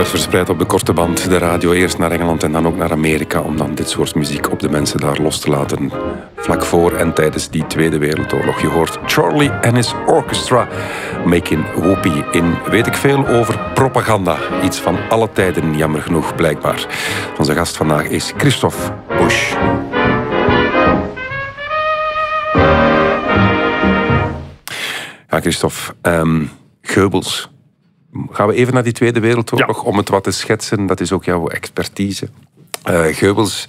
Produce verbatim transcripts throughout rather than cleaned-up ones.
werd verspreid op de korte band, de radio, eerst naar Engeland en dan ook naar Amerika, om dan dit soort muziek op de mensen daar los te laten. Vlak voor en tijdens die Tweede Wereldoorlog. Je hoort Charlie and his orchestra making whoopie in weet ik veel over propaganda. Iets van alle tijden, jammer genoeg, blijkbaar. Onze gast vandaag is Christophe Busch. Ja, Christophe, um, Goebbels. Gaan we even naar die Tweede Wereldoorlog, ja. Om het wat te schetsen. Dat is ook jouw expertise. Uh, Goebbels,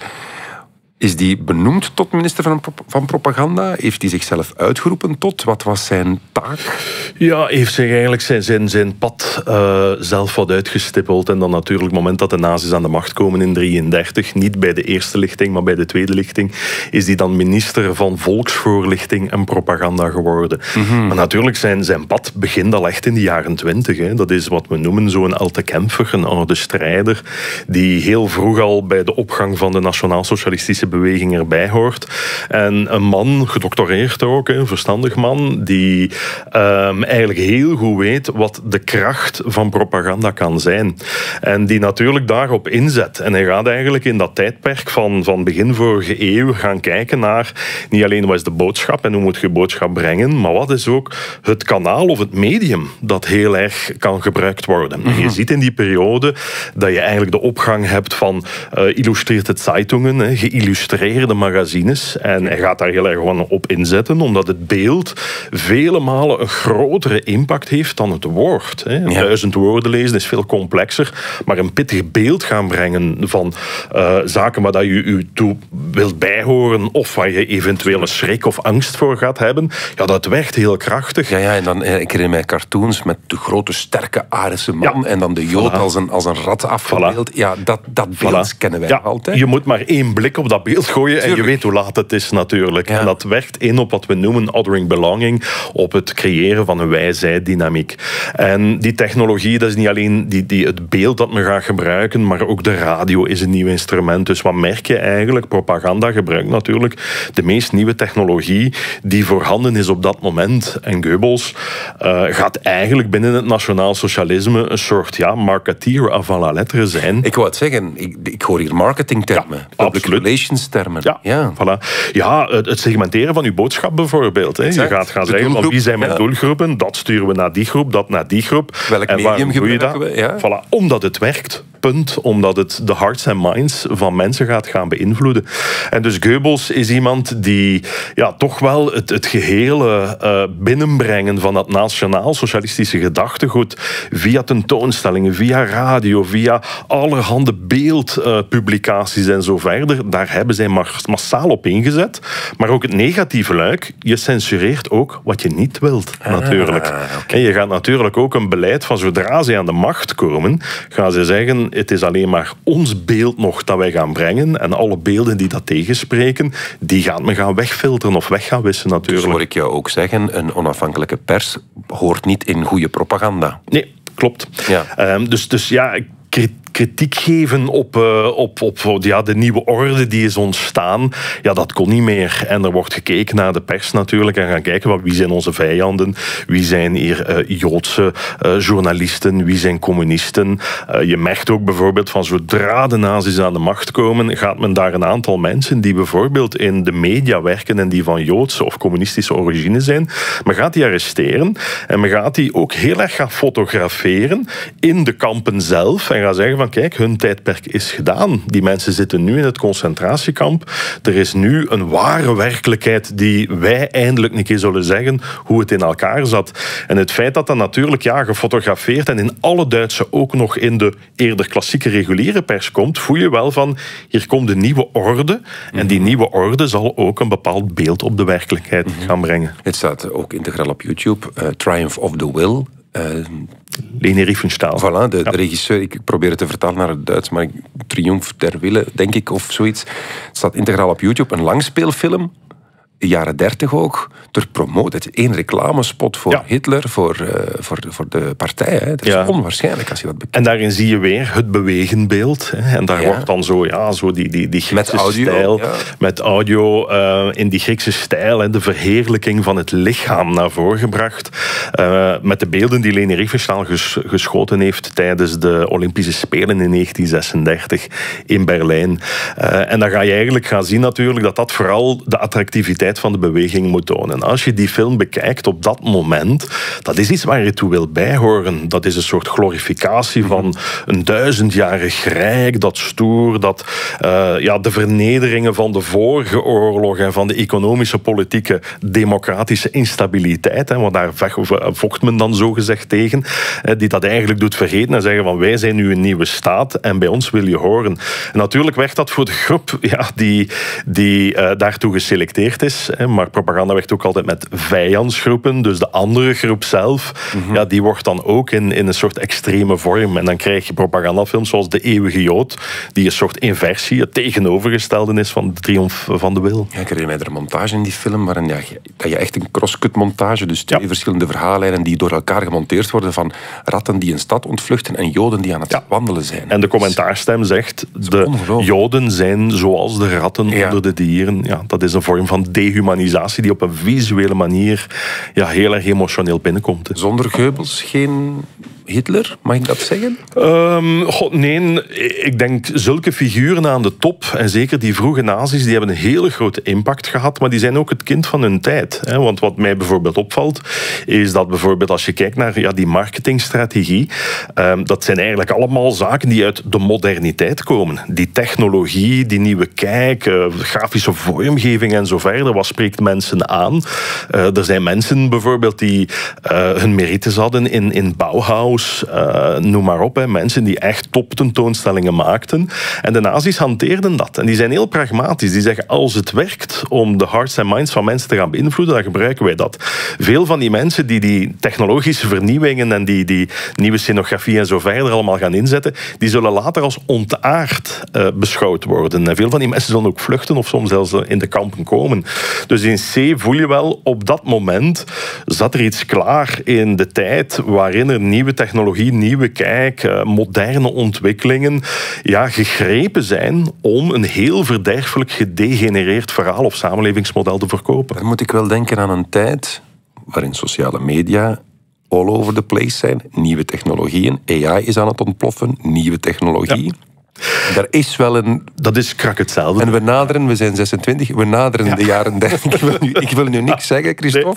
is die benoemd tot minister van, van propaganda? Heeft hij zichzelf uitgeroepen tot? Wat was zijn taak? Ja, heeft zich eigenlijk zijn, zijn, zijn pad uh, zelf wat uitgestippeld. En dan natuurlijk het moment dat de nazi's aan de macht komen in negentien drieëndertig, niet bij de eerste lichting, maar bij de tweede lichting, is hij dan minister van volksvoorlichting en propaganda geworden. Mm-hmm. Maar natuurlijk, zijn, zijn pad begint al echt in de jaren twintig. Hè. Dat is wat we noemen zo'n alte Kämpfer, een oude strijder, die heel vroeg al bij de opgang van de nationaal-socialistische beweging erbij hoort. En een man, gedoctoreerd ook, een verstandig man, die um, eigenlijk heel goed weet wat de kracht van propaganda kan zijn. En die natuurlijk daarop inzet. En hij gaat eigenlijk in dat tijdperk van, van begin vorige eeuw gaan kijken naar niet alleen wat is de boodschap en hoe moet je boodschap brengen, maar wat is ook het kanaal of het medium dat heel erg kan gebruikt worden. Mm-hmm. En je ziet in die periode dat je eigenlijk de opgang hebt van uh, illustrierte Zeitungen, he, geïllustreerde magazines. En hij gaat daar heel erg op inzetten, omdat het beeld vele malen een grotere impact heeft dan het woord. Hè. Ja. Duizend woorden lezen is veel complexer, maar een pittig beeld gaan brengen van uh, zaken waar dat je je toe wilt bijhoren of waar je eventueel een schrik of angst voor gaat hebben, ja, dat werkt heel krachtig. Ja, ja, en dan, ik herinner mij cartoons met de grote, sterke Arische man, ja. En dan de Jood voilà. als, een, als een rat afgebeeld. Voilà. Ja, dat, dat beeld voilà. kennen wij ja, altijd. Je moet maar één blik op dat beeld gooien Tuurlijk. En je weet hoe laat het is natuurlijk. Ja. En dat werkt in op wat we noemen othering belonging, op het creëren van een wij-zij-dynamiek. En die technologie, dat is niet alleen die, die, het beeld dat men gaat gebruiken, maar ook de radio is een nieuw instrument. Dus wat merk je eigenlijk? Propaganda gebruikt natuurlijk de meest nieuwe technologie die voorhanden is op dat moment. En Goebbels uh, gaat eigenlijk binnen het nationaal socialisme een soort ja, marketeer avant la lettre zijn. Ik wou het zeggen, ik, ik hoor hier marketingtermen, ja, public relations termen. Ja, ja. Voilà. Ja, het, het segmenteren van uw boodschap bijvoorbeeld. Hè. Je gaat gaan zeggen, van wie zijn mijn ja. doelgroepen, dat sturen we naar die groep, dat naar die groep. Welk en medium gebruiken we? Ja. Voilà, omdat het werkt. Punt, omdat het de hearts en minds van mensen gaat gaan beïnvloeden. En dus Goebbels is iemand die ja, toch wel het, het gehele uh, binnenbrengen van dat nationaal-socialistische gedachtegoed via tentoonstellingen, via radio, via allerhande beeldpublicaties uh, en zo verder, daar hebben zij massaal op ingezet. Maar ook het negatieve luik, je censureert ook wat je niet wilt, natuurlijk. Ah, okay. En je gaat natuurlijk ook een beleid van zodra ze aan de macht komen, gaan ze zeggen, het is alleen maar ons beeld nog dat wij gaan brengen en alle beelden die dat tegenspreken, die gaat men gaan wegfilteren of weg gaan wissen natuurlijk. Dus hoor ik jou ook zeggen, een onafhankelijke pers hoort niet in goede propaganda. Nee, klopt. Ja. Um, dus, dus ja, kritiek geven op, uh, op, op ja, de nieuwe orde die is ontstaan, ja, dat kon niet meer. En er wordt gekeken naar de pers natuurlijk en gaan kijken wat, wie zijn onze vijanden, wie zijn hier uh, Joodse uh, journalisten, wie zijn communisten. Uh, je merkt ook bijvoorbeeld van zodra de nazi's aan de macht komen, gaat men daar een aantal mensen die bijvoorbeeld in de media werken en die van Joodse of communistische origine zijn, men gaat die arresteren en men gaat die ook heel erg gaan fotograferen in de kampen zelf en gaan zeggen van kijk, hun tijdperk is gedaan. Die mensen zitten nu in het concentratiekamp. Er is nu een ware werkelijkheid die wij eindelijk een keer zullen zeggen hoe het in elkaar zat. En het feit dat dat natuurlijk ja, gefotografeerd en in alle Duitse ook nog in de eerder klassieke reguliere pers komt, voel je wel van hier komt de nieuwe orde mm-hmm. en die nieuwe orde zal ook een bepaald beeld op de werkelijkheid mm-hmm. gaan brengen. Het staat ook integraal op YouTube. Uh, Triumph of the Will. Uh, Leni Riefenstahl. Voilà, de, ja. de regisseur, ik probeer het te vertalen naar het Duits, maar Triumph der Wille, denk ik, of zoiets. Het staat integraal op YouTube, een langspeelfilm. jaren dertig ook, ter promotie. Het is één reclamespot voor ja. Hitler, voor, uh, voor, voor de partij. Hè. Dat is ja. onwaarschijnlijk als je dat bekijkt. En daarin zie je weer het bewegenbeeld. Hè. En daar ja. wordt dan zo, ja, zo die, die, die Griekse met audio, stijl. Ja. Met audio uh, in die Griekse stijl. Hè, de verheerlijking van het lichaam naar voren gebracht. Uh, met de beelden die Leni Riefenstahl ges, geschoten heeft tijdens de Olympische Spelen in negentien zesendertig in Berlijn. Uh, en dan ga je eigenlijk gaan zien natuurlijk dat dat vooral de attractiviteit van de beweging moet tonen. Als je die film bekijkt op dat moment, dat is iets waar je toe wil bijhoren. Dat is een soort glorificatie van een duizendjarig rijk, dat stoer, dat uh, ja, de vernederingen van de vorige oorlog en van de economische, politieke, democratische instabiliteit, hè, want daar vocht men dan zogezegd tegen, hè, die dat eigenlijk doet vergeten en zeggen van wij zijn nu een nieuwe staat en bij ons wil je horen. En natuurlijk werd dat voor de groep ja, die, die uh, daartoe geselecteerd is, hè, maar propaganda werkt ook altijd met vijandsgroepen, dus de andere groep zelf, mm-hmm. ja, die wordt dan ook in, in een soort extreme vorm. En dan krijg je propagandafilms zoals De Eeuwige Jood, die een soort inversie, het tegenovergestelde is van de triomf van de wil. Ja, ik herinner mij er een montage in die film, waarin ja, dat je echt een crosscut montage, dus twee ja. verschillende verhaallijnen die door elkaar gemonteerd worden van ratten die een stad ontvluchten en Joden die aan het ja. wandelen zijn. En de commentaarstem zegt, de Joden zijn zoals de ratten ja. onder de dieren. Ja, dat is een vorm van dehumanisatie die op een visuele manier ja, heel erg emotioneel binnenkomt. Hè. Zonder Goebbels geen Hitler, mag ik dat zeggen? Um, God, nee, ik denk zulke figuren aan de top, en zeker die vroege nazi's, die hebben een hele grote impact gehad, maar die zijn ook het kind van hun tijd. Hè. Want wat mij bijvoorbeeld opvalt, is dat bijvoorbeeld als je kijkt naar ja, die marketingstrategie, um, dat zijn eigenlijk allemaal zaken die uit de moderniteit komen. Die technologie, die nieuwe kijk, uh, grafische vormgeving en zo verder, wat spreekt mensen aan? Uh, er zijn mensen bijvoorbeeld die uh, hun merites hadden in, in Bauhaus, Uh, noem maar op, hè. Mensen die echt toptentoonstellingen maakten. En de nazi's hanteerden dat. En die zijn heel pragmatisch. Die zeggen, als het werkt om de hearts en minds van mensen te gaan beïnvloeden, dan gebruiken wij dat. Veel van die mensen die die technologische vernieuwingen en die, die nieuwe scenografie en zo verder allemaal gaan inzetten, die zullen later als ontaard uh, beschouwd worden. En veel van die mensen zullen ook vluchten of soms zelfs in de kampen komen. Dus in C voel je wel, op dat moment zat er iets klaar in de tijd waarin er nieuwe technologie, nieuwe kijk, moderne ontwikkelingen ja, gegrepen zijn om een heel verderfelijk gedegenereerd verhaal of samenlevingsmodel te verkopen. Dan moet ik wel denken aan een tijd waarin sociale media all over the place zijn. Nieuwe technologieën. A I is aan het ontploffen. Nieuwe technologie. Ja. Er is wel een... Dat is krak hetzelfde. En we naderen, we zijn zesentwintig, we naderen ja. de jaren dertig. Ik wil nu, ik wil nu niks zeggen, Christophe.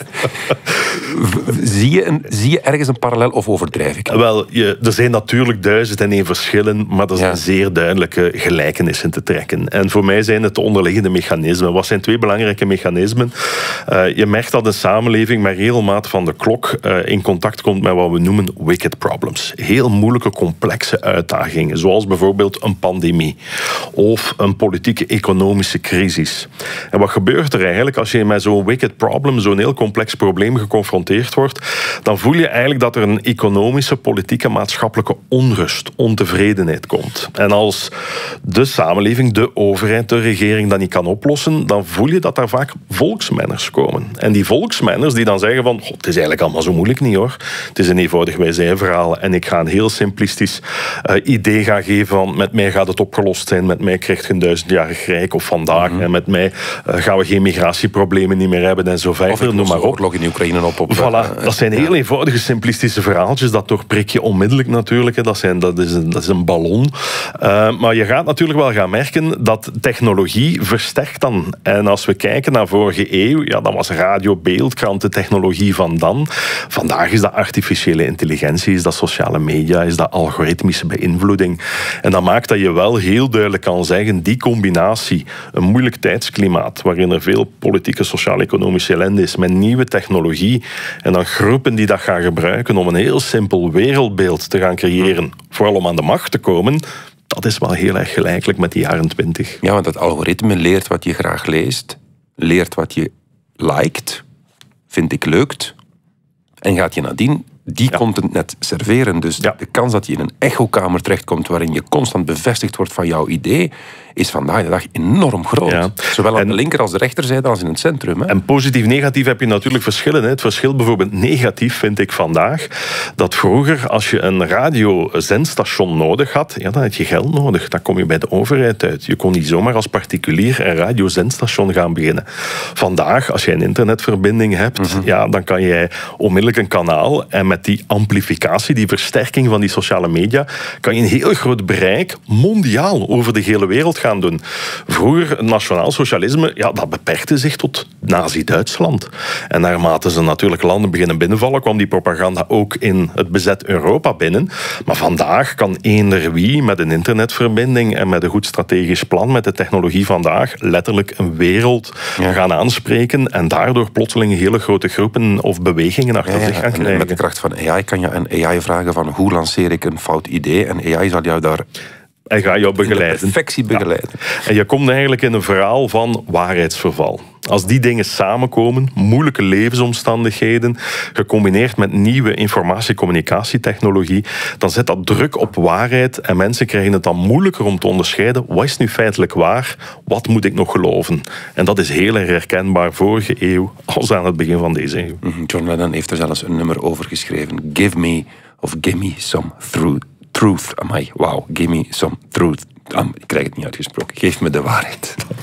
Nee. Zie, je een, zie je ergens een parallel of overdrijf ik? Wel, je, er zijn natuurlijk duizend en één verschillen, maar er zijn ja. zeer duidelijke gelijkenissen te trekken. En voor mij zijn het de onderliggende mechanismen. Wat zijn twee belangrijke mechanismen? Uh, je merkt dat een samenleving met regelmaat van de klok uh, in contact komt met wat we noemen wicked problems. Heel moeilijke, complexe uitdagingen, zoals bijvoorbeeld een pandemie of een politieke economische crisis. En wat gebeurt er eigenlijk als je met zo'n wicked problem, zo'n heel complex probleem geconfronteerd wordt, dan voel je eigenlijk dat er een economische, politieke, maatschappelijke onrust, ontevredenheid komt. En als de samenleving, de overheid, de regering dat niet kan oplossen, dan voel je dat daar vaak volksmenners komen. En die volksmenners die dan zeggen van, het is eigenlijk allemaal zo moeilijk niet hoor. Het is een eenvoudig wij-zij-verhaal en ik ga een heel simplistisch uh, idee gaan geven van met mij gaat het opgelost zijn, met mij krijgt je een duizendjarig rijk of vandaag mm-hmm. en met mij uh, gaan we geen migratieproblemen niet meer hebben en zo verder. Noem maar op. Oorlog in Oekraïne op. op voilà, dat zijn heel eenvoudige, simplistische verhaaltjes. Dat doorprik je onmiddellijk natuurlijk. Hè. Dat, zijn, dat, is een, dat is een ballon. Uh, maar je gaat natuurlijk wel gaan merken dat technologie versterkt dan. En als we kijken naar vorige eeuw, ja, dan was radio, beeld, krantentechnologie van dan. Vandaag is dat artificiële intelligentie, is dat sociale media, is dat algoritmische beïnvloeding. En dat maakt dat je wel heel duidelijk kan zeggen, die combinatie, een moeilijk tijdsklimaat, waarin er veel politieke, sociaal-economische ellende is, met nieuwe technologie, en dan groepen die dat gaan gebruiken om een heel simpel wereldbeeld te gaan creëren, vooral om aan de macht te komen, dat is wel heel erg gelijkelijk met de jaren twintig. Ja, want dat algoritme leert wat je graag leest, leert wat je liked, vind ik leukt, en gaat je nadien die ja. content net serveren. Dus ja. de kans dat je in een echokamer terechtkomt waarin je constant bevestigd wordt van jouw idee, is vandaag de dag enorm groot. Ja. Zowel aan en, de linker als de rechterzijde als in het centrum. Hè. En positief-negatief heb je natuurlijk verschillen. Hè. Het verschil bijvoorbeeld negatief vind ik vandaag dat vroeger als je een radiozendstation nodig had, ja, dan had je geld nodig. Dan kom je bij de overheid uit. Je kon niet zomaar als particulier een radiozendstation gaan beginnen. Vandaag, als je een internetverbinding hebt, mm-hmm. ja, dan kan jij onmiddellijk een kanaal en met die amplificatie, die versterking van die sociale media, kan je een heel groot bereik mondiaal over de hele wereld gaan doen. Vroeger, het nationaal socialisme, ja, dat beperkte zich tot Nazi-Duitsland. En naarmate ze natuurlijk landen beginnen binnenvallen, kwam die propaganda ook in het bezet Europa binnen. Maar vandaag kan eender wie met een internetverbinding en met een goed strategisch plan, met de technologie vandaag, letterlijk een wereld ja. gaan aanspreken en daardoor plotseling hele grote groepen of bewegingen achter ja, ja. zich gaan krijgen. En met de kracht van A I kan je een A I vragen van hoe lanceer ik een fout idee en A I zal jou daar en ga jou begeleiden. Perfectie begeleiden. Ja. En je komt eigenlijk in een verhaal van waarheidsverval. Als die dingen samenkomen, moeilijke levensomstandigheden, gecombineerd met nieuwe informatie-communicatietechnologie, dan zet dat druk op waarheid en mensen krijgen het dan moeilijker om te onderscheiden wat is nu feitelijk waar, wat moet ik nog geloven. En dat is heel erg herkenbaar vorige eeuw als aan het begin van deze eeuw. John Lennon heeft er zelfs een nummer over geschreven. Give me of give me some truth. Truth, amai, wow, give me some truth. Um, ik krijg het niet uitgesproken. Geef me de waarheid.